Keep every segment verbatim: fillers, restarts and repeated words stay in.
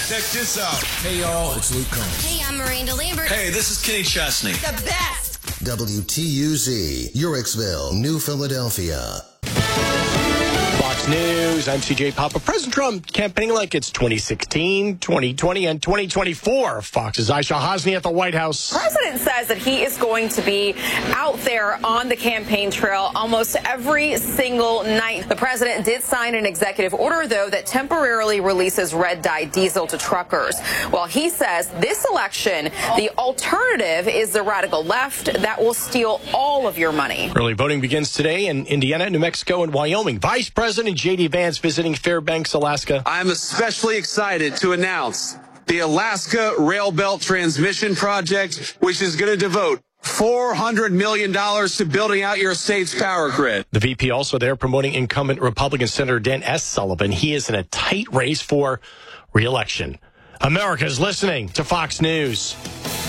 Check this out. Hey, y'all, it's Luke Combs. Hey, I'm Miranda Lambert. Hey, this is Kenny Chesney. The best. W T U Z, Uricksville, New Philadelphia. Fox News, I'm C J Papa. President Trump campaigning like it's twenty sixteen, twenty twenty, and twenty twenty-four. Fox's Aisha Hosni at the White House. The president says that he is going to be out there on the campaign trail almost every single night. The president did sign an executive order, though, that temporarily releases red dye diesel to truckers. Well, he says this election, the alternative is the radical left that will steal all of your money. Early voting begins today in Indiana, New Mexico, and Wyoming. Vice President J D Vance visiting Fairbanks, Alaska. I'm especially excited to announce the Alaska Rail Belt Transmission Project, which is going to devote four hundred million dollars to building out your state's power grid. The V P also there promoting incumbent Republican Senator Dan S. Sullivan. He is in a tight race for re-election. America's listening to Fox News.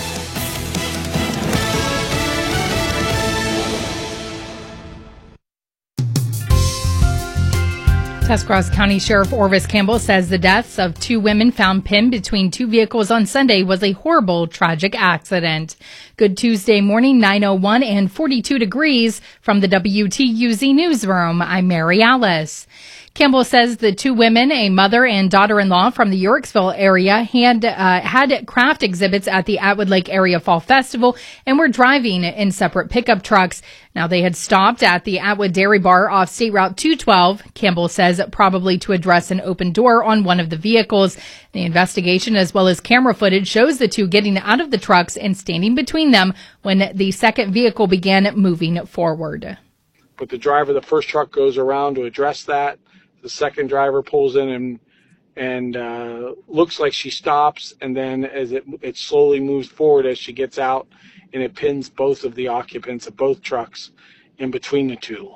Tuscarawas County Sheriff Orvis Campbell says the deaths of two women found pinned between two vehicles on Sunday was a horrible, tragic accident. Good Tuesday morning, nine oh one and forty-two degrees from the W T U Z newsroom. I'm Mary Alice. Campbell says the two women, a mother and daughter-in-law from the Uricksville area, had, uh, had craft exhibits at the Atwood Lake Area Fall Festival and were driving in separate pickup trucks. Now, they had stopped at the Atwood Dairy Bar off State Route two twelve, Campbell says, probably to address an open door on one of the vehicles. The investigation, as well as camera footage, shows the two getting out of the trucks and standing between them when the second vehicle began moving forward. But the driver of the first truck goes around to address that. The second driver pulls in and and uh, looks like she stops, and then as it it slowly moves forward as she gets out, and it pins both of the occupants of both trucks in between the two.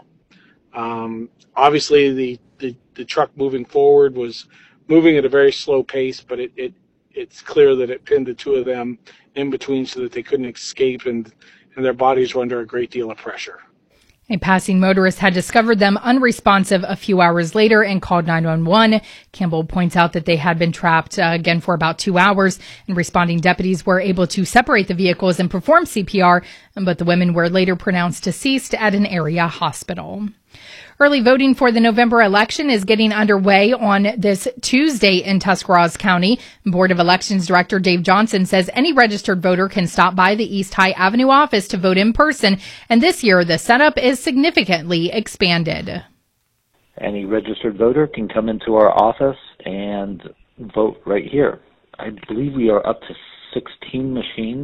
Um, obviously, the, the, the truck moving forward was moving at a very slow pace, but it, it it's clear that it pinned the two of them in between so that they couldn't escape, and, and their bodies were under a great deal of pressure. A passing motorist had discovered them unresponsive a few hours later and called nine one one. Campbell points out that they had been trapped uh, again for about two hours, and responding deputies were able to separate the vehicles and perform C P R, but the women were later pronounced deceased at an area hospital. Early voting for the November election is getting underway on this Tuesday in Tuscarawas County. Board of Elections Director Dave Johnson says any registered voter can stop by the East High Avenue office to vote in person, and this year the setup is significantly expanded. Any registered voter can come into our office and vote right here. I believe we are up to sixteen machines,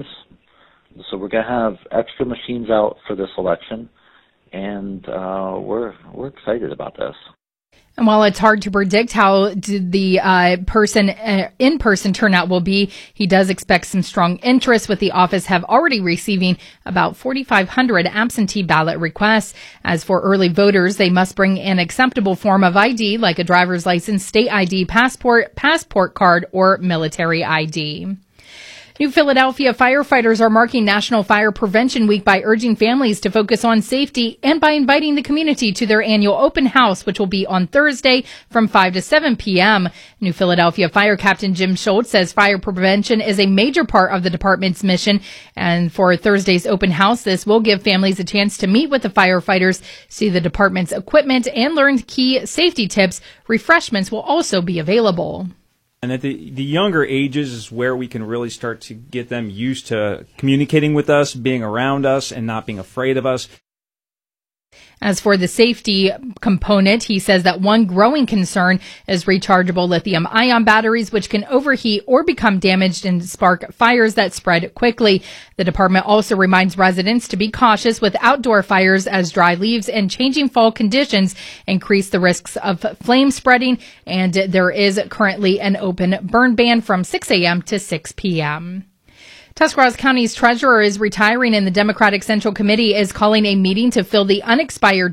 so we're going to have extra machines out for this election. And uh, we're we're excited about this. And while it's hard to predict how the uh, person uh, in-person turnout will be, he does expect some strong interest, with the office have already receiving about forty-five hundred absentee ballot requests. As for early voters, they must bring an acceptable form of I D, like a driver's license, state I D, passport, passport card, or military I D. New Philadelphia firefighters are marking National Fire Prevention Week by urging families to focus on safety and by inviting the community to their annual open house, which will be on Thursday from five to seven p.m. New Philadelphia Fire Captain Jim Schultz says fire prevention is a major part of the department's mission. And for Thursday's open house, this will give families a chance to meet with the firefighters, see the department's equipment, and learn key safety tips. Refreshments will also be available. And at the, the younger ages is where we can really start to get them used to communicating with us, being around us, and not being afraid of us. As for the safety component, he says that one growing concern is rechargeable lithium-ion batteries, which can overheat or become damaged and spark fires that spread quickly. The department also reminds residents to be cautious with outdoor fires, as dry leaves and changing fall conditions increase the risks of flame spreading. And there is currently an open burn ban from six a.m. to six p.m. Tuscarawas County's treasurer is retiring, and the Democratic Central Committee is calling a meeting to fill the unexpired